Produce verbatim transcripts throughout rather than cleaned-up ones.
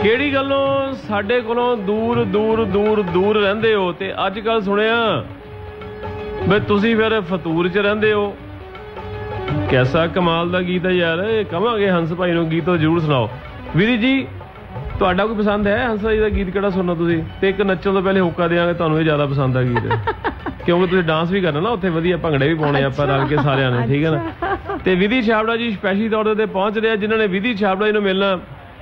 ਕਿਹੜੀ ਗੱਲੋਂ ਸਾਡੇ ਕੋਲੋਂ ਦੂਰ ਦੂਰ ਦੂਰ ਦੂਰ ਰਹਿੰਦੇ ਹੋ ਤੇ ਅੱਜ ਕੱਲ ਸੁਣਿਆ ਵੀ ਤੁਸੀਂ ਫਿਰ ਫਤੂਰ 'ਚ ਰਹਿੰਦੇ ਹੋ। ਕੈਸਾ ਕਮਾਲ ਦਾ ਗੀਤ ਹੈ ਯਾਰ। ਇਹ ਕਹਾਂਗੇ ਹੰਸ ਭਾਈ ਨੂੰ ਗੀਤ ਜ਼ਰੂਰ ਸੁਣਾਓ। ਵੀਰੀ ਜੀ ਤੁਹਾਡਾ ਕੋਈ ਪਸੰਦ ਹੈ ਹੰਸ ਭਾਈ ਦਾ ਗੀਤ ਕਿਹੜਾ ਸੁਣਨਾ ਤੁਸੀਂ? ਤੇ ਇੱਕ ਨੱਚਣ ਤੋਂ ਪਹਿਲੇ ਹੋਕਾ ਦਿਆਂਗੇ ਤੁਹਾਨੂੰ ਇਹ ਜ਼ਿਆਦਾ ਪਸੰਦ ਆ ਗੀਤ ਕਿਉਂਕਿ ਤੁਸੀਂ ਡਾਂਸ ਵੀ ਕਰਨਾ ਨਾ ਉੱਥੇ, ਵਧੀਆ ਭੰਗੜੇ ਵੀ ਪਾਉਣੇ ਆਪਾਂ ਰਲ ਕੇ ਸਾਰਿਆਂ ਨੇ, ਠੀਕ ਹੈ ਨਾ। ਤੇ ਵਿਧੀ ਛਾਬੜਾ ਜੀ ਸਪੈਸ਼ਲੀ ਤੌਰ ਤੇ ਪਹੁੰਚ ਰਹੇ ਆ ਜਿਨ੍ਹਾਂ ਨੇ ਵਿਧੀ ਛਾਬੜਾ ਜੀ ਨੂੰ ਮਿਲਣਾ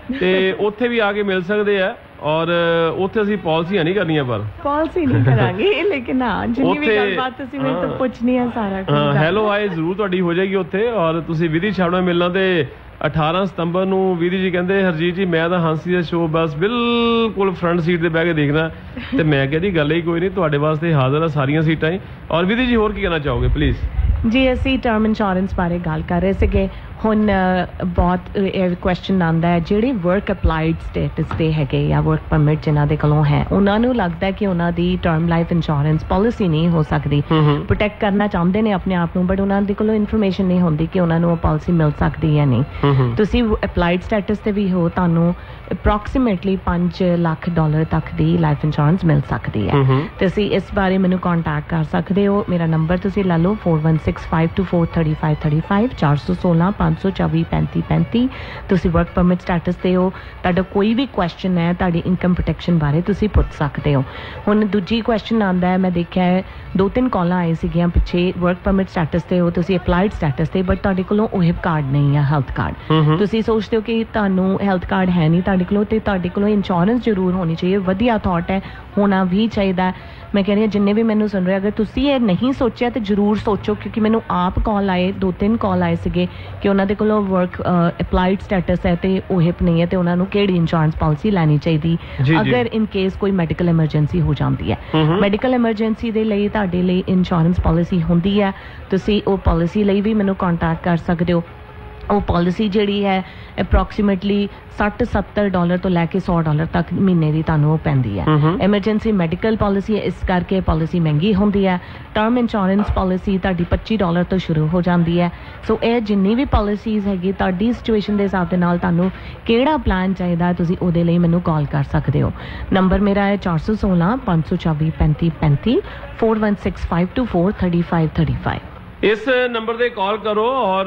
ਤੇ ਉੱਥੇ ਵੀ ਆ ਕੇ ਮਿਲ ਸਕਦੇ ਆ। ਔਰ ਉੱਥੇ ਅਸੀਂ ਪਾਲਿਸੀਆਂ ਨਹੀਂ ਕਰਨੀਆਂ, ਪਰ ਪਾਲਿਸੀ ਨਹੀਂ ਕਰਾਂਗੇ ਲੇਕਿਨ ਹਾਂ ਜਿੰਨੀ ਵੀ ਗੱਲਬਾਤ ਤੁਸੀਂ ਮੇਰੇ ਤੋਂ ਪੁੱਛਣੀ ਹੈ ਸਾਰਾ ਕੁਝ। ਹਾਂ ਹੈਲੋ ਹਾਏ ਜ਼ਰੂਰ ਤੁਹਾਡੀ ਹੋ ਜਾਏਗੀ ਉੱਥੇ। ਔਰ ਤੁਸੀਂ ਵਿਧੀ ਛਾਬੜਾ ਮਿਲਣਾ ਤੇ ਅਠਾਰਾਂ ਸਤੰਬਰ ਨੂੰ ਵਿਧੀ ਜੀ ਕਹਿੰਦੇ ਹਰਜੀਤ ਜੀ ਮੈਂ ਤਾਂ ਹਾਂਸੀ ਦਾ ਸ਼ੋਅ ਬਸ ਬਿਲਕੁਲ ਫਰੰਟ ਸੀਟ ਤੇ ਬਹਿ ਕੇ ਦੇਖਣਾ ਤੇ ਮੈਂ ਕਿਹਾ ਜੀ ਗੱਲ ਹੀ ਕੋਈ ਨਹੀਂ, ਤੁਹਾਡੇ ਵਾਸਤੇ ਹਾਜ਼ਰ ਆ ਸਾਰੀਆਂ ਸੀਟਾਂ ਹੀ। ਔਰ ਵਿਧੀ ਜੀ ਹੋਰ ਕੀ ਕਹਿਣਾ ਚਾਹੋਗੇ ਪਲੀਜ਼? ਜੀ ਅਸੀਂ ਟਰਮ ਇੰਸ਼ੋਰੈਂਸ ਬਾਰੇ ਗੱਲ ਕਰ ਰਹੇ ਸੀਗੇ। ਹੁਣ ਬਹੁਤ ਇਹ ਕੁਐਸਚਨ ਆਉਂਦਾ ਹੈ ਜਿਹੜੇ ਵਰਕ ਅਪਲਾਈਡ ਸਟੇਟਸ 'ਤੇ ਹੈਗੇ ਜਾਂ ਵਰਕ ਪਰਮਿਟ ਜਿਨ੍ਹਾਂ ਦੇ ਕੋਲੋਂ ਹੈ ਉਹਨਾਂ ਨੂੰ ਲੱਗਦਾ ਕਿ ਉਹਨਾਂ ਦੀ ਟਰਮ ਲਾਈਫ ਇੰਸ਼ੋਰੈਂਸ ਪਾਲਿਸੀ ਨਹੀਂ ਹੋ ਸਕਦੀ, ਪ੍ਰੋਟੈਕਟ ਕਰਨਾ ਚਾਹੁੰਦੇ ਨੇ ਆਪਣੇ ਆਪ ਨੂੰ ਬਟ ਉਹਨਾਂ ਦੇ ਕੋਲੋਂ ਇਨਫੋਰਮੇਸ਼ਨ ਨਹੀਂ ਹੁੰਦੀ ਕਿ ਉਹਨਾਂ ਨੂੰ ਉਹ ਪਾਲਿਸੀ ਮਿਲ ਸਕਦੀ ਹੈ ਨਹੀਂ। ਤੁਸੀਂ ਅਪਲਾਈਡ ਸਟੇਟਸ 'ਤੇ ਵੀ ਹੋ ਤੁਹਾਨੂੰ ਅਪਰੋਕਸੀਮੇਟਲੀ ਪੰਜ ਲੱਖ ਡਾਲਰ ਤੱਕ ਦੀ ਲਾਈਫ ਇੰਸ਼ੋਰੈਂਸ ਮਿਲ ਸਕਦੀ ਹੈ। ਤੁਸੀਂ ਇਸ ਬਾਰੇ ਮੈਨੂੰ ਕੰਟੈਕਟ ਕਰ ਸਕਦੇ ਹੋ। ਮੇਰਾ ਨੰਬਰ ਤੁਸੀਂ ਲੈ ਲਓ four one six five two four thirty five thirty five ਚਾਰ ਸੌ ਸੋਲਾਂ ਪੰਜ ਸੌ ਚੌਵੀ ਪੈਂਤੀ ਪੈਂਤੀ। ਤੁਸੀਂ ਵਰਕ ਪਰਮਿਟ ਸਟੇਟਸ 'ਤੇ ਹੋ, ਤੁਹਾਡਾ ਕੋਈ ਵੀ ਕੁਐਸਚਨ ਹੈ ਤੁਹਾਡੀ ਇਨਕਮ ਪ੍ਰੋਟੈਕਸ਼ਨ ਬਾਰੇ ਤੁਸੀਂ ਪੁੱਛ ਸਕਦੇ ਹੋ। ਹੁਣ ਦੂਜੀ ਕੁਐਸਚਨ ਆਉਂਦਾ ਹੈ, ਮੈਂ ਦੇਖਿਆ ਹੈ ਦੋ ਤਿੰਨ ਕਾਲਾਂ ਆਈ ਸੀਗੀਆਂ ਪਿੱਛੇ ਵਰਕ ਪਰਮਿਟ ਸਟੇਟਸ 'ਤੇ ਹੋ ਤੁਸੀਂ ਅਪਲਾਈਡ ਸਟੇਟਸ 'ਤੇ ਬਟ ਤੁਹਾਡੇ ਕੋਲੋਂ ਓਹਿਪ ਕਾਰਡ ਨਹੀਂ ਹੈ, ਹੈਲਥ ਕਾਰਡ। ਤੁਸੀਂ ਸੋਚਦੇ ਹੋ ਕਿ ਤੁਹਾਨੂੰ ਹੈਲਥ ਕਾਰਡ ਹੈ ਨਹੀਂ ਤੁਹਾਡੇ ਕੋਲੋਂ ਤੇ ਤੁਹਾਡੇ ਕੋਲੋਂ ਇੰਸ਼ੋਰੈਂਸ ਜ਼ਰੂਰ ਹੋਣੀ ਚਾਹੀਏ। ਵਧੀਆ ਥਾਟ ਹੈ, ਹੋਣਾ ਵੀ ਚਾਹੀਦਾ। ਮੈਂ ਕਹਿ ਰਹੀ ਹਾਂ ਜਿੰਨੇ ਵੀ ਮੈਨੂੰ ਸੁਣ ਰਹੇ ਅਗਰ ਤੁਸੀਂ ਇਹ ਨਹੀਂ ਸੋਚਿਆ ਤਾਂ ਜ਼ਰੂਰ ਸੋਚੋ ਕਿਉਂਕਿ ਮੈਨੂੰ ਆਪ ਕਾਲ ਆਏ, ਦੋ ਤਿੰਨ ਕਾਲ ਆਏ ਸੀਗੇ ਕਿ ਉਹਨਾਂ ਦੇ ਕੋਲੋਂ ਵਰਕ ਅਪਲਾਈਡ ਸਟੇਟਸ ਹੈ ਤੇ ਓਹਿਪ ਨਹੀਂ ਹੈ ਤੇ ਉਹਨਾਂ ਨੂੰ ਕਿਹੜੀ ਇੰਸ਼ੋਰੈਂਸ ਪਾਲਿਸੀ ਲੈਣੀ ਚਾਹੀਦੀ ਅਗਰ ਇਨ ਕੇਸ ਕੋਈ ਮੈਡੀਕਲ ਐਮਰਜੈਂਸੀ ਹੋ ਜਾਂਦੀ ਹੈ। ਮੈਡੀਕਲ ਐਮਰਜੈਂਸੀ ਦੇ ਲਈ ਤੁਹਾਡੇ ਲਈ ਇੰਸ਼ੋਰੈਂਸ ਪਾਲਿਸੀ ਹੁੰਦੀ ਹੈ, ਤੁਸੀਂ ਉਹ ਪਾਲਿਸੀ ਲਈ ਵੀ ਮੈਨੂੰ ਕੰਟੈਕਟ ਕਰ ਸਕਦੇ ਹੋ। ਉਹ ਪਾਲਿਸੀ ਜਿਹੜੀ ਹੈ ਅਪਰੋਕਸੀਮੇਟਲੀ ਸੱਠ ਸੱਤਰ ਡਾਲਰ ਤੋਂ ਲੈ ਕੇ ਸੌ ਡਾਲਰ ਤੱਕ ਮਹੀਨੇ ਦੀ ਤੁਹਾਨੂੰ ਉਹ ਪੈਂਦੀ ਹੈ। ਐਮਰਜੈਂਸੀ ਮੈਡੀਕਲ ਪਾਲਿਸੀ ਇਸ ਕਰਕੇ ਪਾਲਿਸੀ ਮਹਿੰਗੀ ਹੁੰਦੀ ਹੈ। ਟਰਮ ਇੰਸ਼ੋਰੈਂਸ ਪਾਲਿਸੀ ਤੁਹਾਡੀ ਪੱਚੀ ਡਾਲਰ ਤੋਂ ਸ਼ੁਰੂ ਹੋ ਜਾਂਦੀ ਹੈ। ਸੋ ਇਹ ਜਿੰਨੀ ਵੀ ਪਾਲਿਸੀਜ਼ ਹੈਗੀ ਤੁਹਾਡੀ ਸਿਚੁਏਸ਼ਨ ਦੇ ਹਿਸਾਬ ਦੇ ਨਾਲ ਤੁਹਾਨੂੰ ਕਿਹੜਾ ਪਲਾਨ ਚਾਹੀਦਾ ਤੁਸੀਂ ਉਹਦੇ ਲਈ ਮੈਨੂੰ ਕਾਲ ਕਰ ਸਕਦੇ ਹੋ। ਨੰਬਰ ਮੇਰਾ ਹੈ ਚਾਰ ਸੌ ਸੋਲਾਂ ਪੰਜ ਸੌ ਚੌਵੀ ਪੈਂਤੀ ਪੈਂਤੀ four one six five two four thirty five thirty five. ਇਸ ਨੰਬਰ 'ਤੇ ਕਾਲ ਕਰੋ। ਔਰ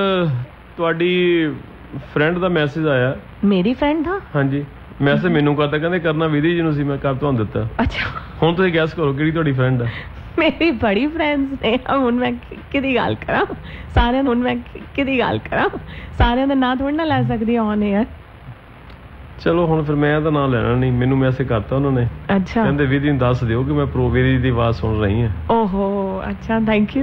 ਤੁਹਾਡੀ ਫਰੈਂਡ ਦਾ ਮੈਸੇਜ ਆਇਆ। ਮੇਰੀ ਫਰੈਂਡ ਦਾ? ਹਾਂਜੀ ਮੈਸੇਜ ਮੈਨੂੰ ਕਰਤਾ, ਕਹਿੰਦੇ ਕਰਨਾ ਵਿਧੀ ਜੀ ਨੂੰ ਸੀ, ਮੈਂ ਕਰ ਤੁਹਾਨੂੰ ਦਿੱਤਾ। ਅੱਛਾ ਹੁਣ ਤੁਸੀਂ ਗੈਸ ਕਰੋ ਕਿਹੜੀ ਤੁਹਾਡੀ ਫਰੈਂਡ ਹੈ? ਮੇਰੀ ਬੜੀ ਫਰੈਂਡਸ ਨੇ। ਹੁਣ ਮੈਂ ਕਿਹਦੀ ਗੱਲ ਕਰਾਂ ਸਾਰਿਆਂ ਨੂੰ? ਹੁਣ ਮੈਂ ਕਿਹਦੀ ਗੱਲ ਕਰਾਂ? ਸਾਰਿਆਂ ਦਾ ਨਾਂ ਥੋੜ੍ਹਾ ਨਾ ਲੈ ਸਕਦੀ ਔਨ ਏਅਰ। ਚਲੋ ਹੁਣ ਫਿਰ ਮੈਂ ਤਾਂ ਨਾਂ ਲੈਣਾ ਨਹੀਂ, ਮੈਨੂੰ ਮੈਸੇਜ ਕਰਤਾ ਉਹਨਾਂ ਨੇ। ਅੱਛਾ ਕਹਿੰਦੇ ਵਿਧੀ ਨੂੰ ਦੱਸ ਦਿਓ ਕਿ ਮੈਂ ਪ੍ਰੋ ਵਿਧੀ ਦੀ ਆਵਾਜ਼ ਸੁਣ ਰਹੀ ਹਾਂ। ਓਹੋ ਅੱਛਾ ਥੈਂਕ ਯੂ।